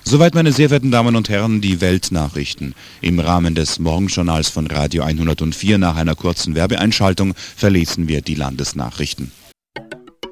Soweit, meine sehr verehrten Damen und Herren, die Weltnachrichten. Im Rahmen des Morgenjournals von Radio 104 nach einer kurzen Werbeeinschaltung verlesen wir die Landesnachrichten.